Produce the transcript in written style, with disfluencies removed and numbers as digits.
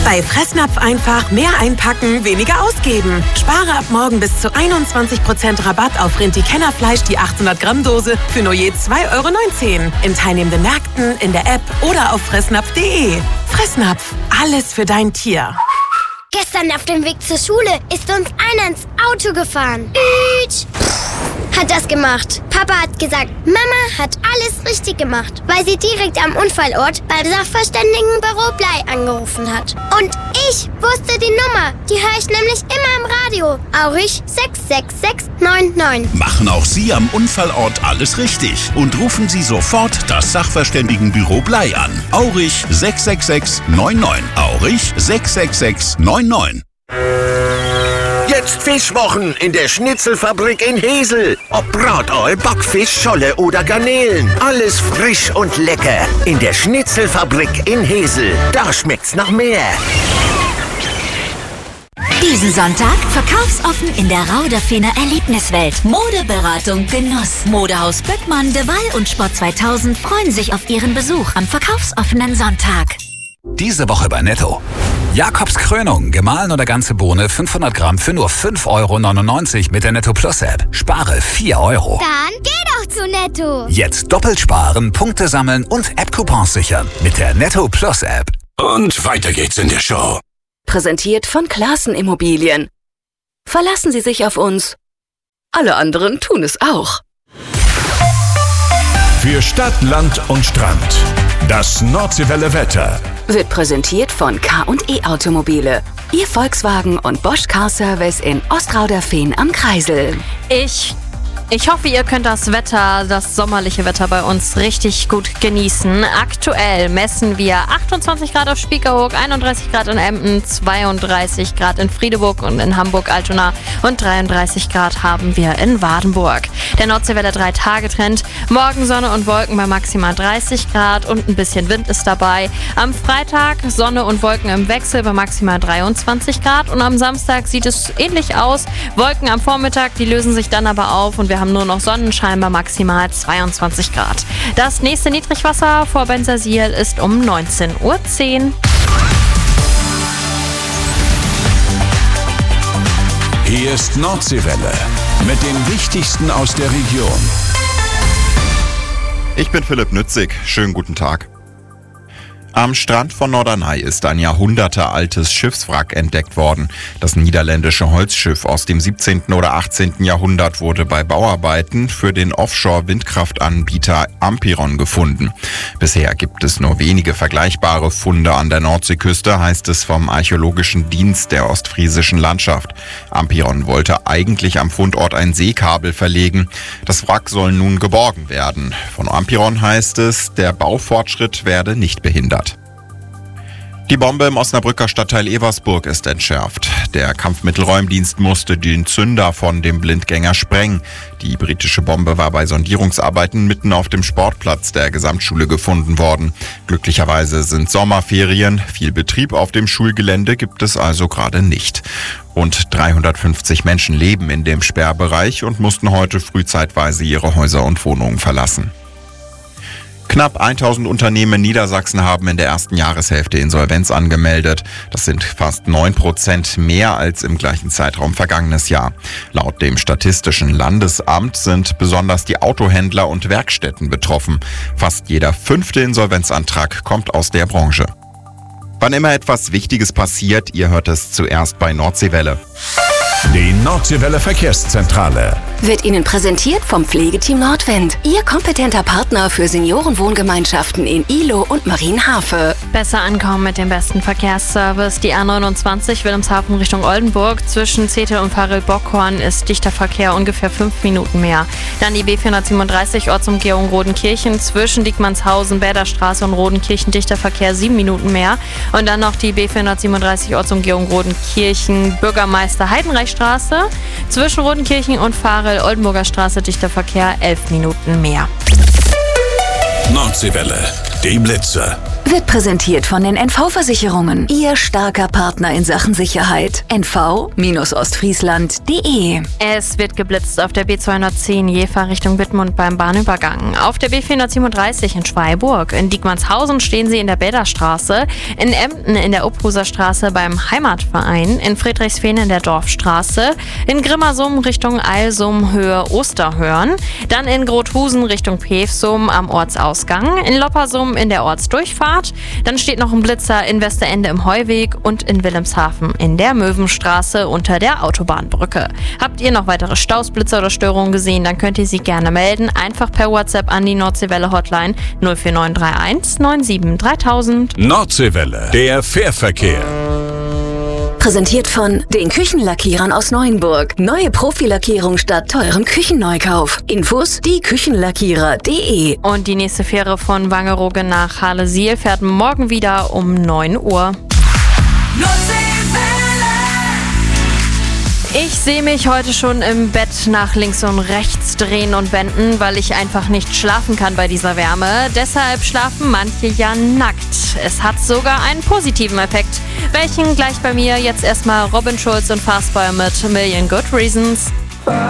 Bei Fressnapf einfach mehr einpacken, weniger ausgeben. Spare ab morgen bis zu 21% Rabatt auf Rinti-Kennerfleisch die 800 Gramm Dose für nur je 2,19 € in teilnehmenden Märkten, in der App oder auf fressnapf.de. Fressnapf, alles für dein Tier. Gestern auf dem Weg zur Schule ist uns einer ins Auto gefahren. Hat das gemacht. Papa hat gesagt, Mama hat alles richtig gemacht, weil sie direkt am Unfallort beim Sachverständigenbüro Blei angerufen hat. Und ich wusste die Nummer. Die höre ich nämlich immer im Radio. Aurich 66699. Machen auch Sie am Unfallort alles richtig und rufen Sie sofort das Sachverständigenbüro Blei an. Aurich 66699. Aurich 66699. Jetzt Fischwochen in der Schnitzelfabrik in Hesel. Ob Bratoi, Backfisch, Scholle oder Garnelen. Alles frisch und lecker. In der Schnitzelfabrik in Hesel. Da schmeckt's nach mehr. Diesen Sonntag verkaufsoffen in der Rauderfener Erlebniswelt. Modeberatung Genuss. Modehaus Böckmann, De Waal und Sport 2000 freuen sich auf ihren Besuch am verkaufsoffenen Sonntag. Diese Woche bei Netto. Jakobs Krönung, gemahlen oder ganze Bohne, 500 Gramm für nur 5,99 € mit der Netto Plus App. Spare 4 €. Dann geh doch zu Netto. Jetzt doppelt sparen, Punkte sammeln und App-Coupons sichern mit der Netto Plus App. Und weiter geht's in der Show. Präsentiert von Classen Immobilien. Verlassen Sie sich auf uns. Alle anderen tun es auch. Für Stadt, Land und Strand. Das Nordseewelle Wetter Wird präsentiert von K&E Automobile. Ihr Volkswagen und Bosch Car Service in Ostrauderfehn am Kreisel. Ich hoffe, ihr könnt das sommerliche Wetter bei uns richtig gut genießen. Aktuell messen wir 28 Grad auf Spiekeroog, 31 Grad in Emden, 32 Grad in Friedeburg und in Hamburg-Altona und 33 Grad haben wir in Wadenburg. Der Nordseewelle 3-Tage-Trend. Morgen Sonne und Wolken bei maximal 30 Grad und ein bisschen Wind ist dabei. Am Freitag Sonne und Wolken im Wechsel bei maximal 23 Grad und am Samstag sieht es ähnlich aus. Wolken am Vormittag, die lösen sich dann aber auf und wir haben nur noch Sonnenschein bei maximal 22 Grad. Das nächste Niedrigwasser vor Bensersiel ist um 19:10 Uhr. Hier ist Nordseewelle mit dem Wichtigsten aus der Region. Ich bin Philipp Nützig. Schönen guten Tag. Am Strand von Norderney ist ein jahrhundertealtes Schiffswrack entdeckt worden. Das niederländische Holzschiff aus dem 17. oder 18. Jahrhundert wurde bei Bauarbeiten für den Offshore-Windkraftanbieter Ampiron gefunden. Bisher gibt es nur wenige vergleichbare Funde an der Nordseeküste, heißt es vom Archäologischen Dienst der ostfriesischen Landschaft. Ampiron wollte eigentlich am Fundort ein Seekabel verlegen. Das Wrack soll nun geborgen werden. Von Ampiron heißt es, der Baufortschritt werde nicht behindert. Die Bombe im Osnabrücker Stadtteil Eversburg ist entschärft. Der Kampfmittelräumdienst musste den Zünder von dem Blindgänger sprengen. Die britische Bombe war bei Sondierungsarbeiten mitten auf dem Sportplatz der Gesamtschule gefunden worden. Glücklicherweise sind Sommerferien. Viel Betrieb auf dem Schulgelände gibt es also gerade nicht. Rund 350 Menschen leben in dem Sperrbereich und mussten heute frühzeitweise ihre Häuser und Wohnungen verlassen. Knapp 1000 Unternehmen in Niedersachsen haben in der ersten Jahreshälfte Insolvenz angemeldet. Das sind fast 9% mehr als im gleichen Zeitraum vergangenes Jahr. Laut dem Statistischen Landesamt sind besonders die Autohändler und Werkstätten betroffen. Fast jeder 5. Insolvenzantrag kommt aus der Branche. Wann immer etwas Wichtiges passiert, ihr hört es zuerst bei Nordseewelle. Die Nordseewelle Verkehrszentrale Wird Ihnen präsentiert vom Pflegeteam Nordwind. Ihr kompetenter Partner für Seniorenwohngemeinschaften in Ihlow und Marienhafe. Besser ankommen mit dem besten Verkehrsservice. Die A29 Wilhelmshaven Richtung Oldenburg. Zwischen Zetel und Farel-Bockhorn ist dichter Verkehr, ungefähr 5 Minuten mehr. Dann die B437 Ortsumgehung Rodenkirchen. Zwischen Diekmannshausen, Bäderstraße und Rodenkirchen dichter Verkehr 7 Minuten mehr. Und dann noch die B437 Ortsumgehung Rodenkirchen Bürgermeister Heidenreichstraße. Zwischen Rodenkirchen und Farel-Oldenburger Straße dichter Verkehr 11 Minuten mehr. Nordseewelle. dem Blitzer. Wird präsentiert von den NV-Versicherungen. Ihr starker Partner in Sachen Sicherheit. NV-Ostfriesland.de. Es wird geblitzt auf der B210 Jever Richtung Wittmund beim Bahnübergang. Auf der B437 in Schweiburg. In Diekmannshausen stehen Sie in der Bäderstraße. In Emden in der Uphuser Straße beim Heimatverein. In Friedrichsfehn in der Dorfstraße. In Grimmersum Richtung Eilsum Höhe Osterhörn. Dann in Grothusen Richtung Pevsum am Ortsausgang. In Loppersum in der Ortsdurchfahrt. Dann steht noch ein Blitzer in Westerende im Heuweg und in Wilhelmshaven in der Möwenstraße unter der Autobahnbrücke. Habt ihr noch weitere Staus, Blitzer oder Störungen gesehen, dann könnt ihr sie gerne melden. Einfach per WhatsApp an die Nordseewelle Hotline 04931 97 3000. Nordseewelle, der Fährverkehr. Präsentiert von den Küchenlackierern aus Neuenburg. Neue Profilackierung statt teurem Küchenneukauf. Infos dieküchenlackierer.de. Und die nächste Fähre von Wangerooge nach Halle-Siel fährt morgen wieder um 9 Uhr. Ich sehe mich heute schon im Bett nach links und rechts drehen und wenden, weil ich einfach nicht schlafen kann bei dieser Wärme. Deshalb schlafen manche ja nackt. Es hat sogar einen positiven Effekt. Welchen gleich bei mir? Jetzt erstmal Robin Schulz und Fastboy mit A Million Good Reasons.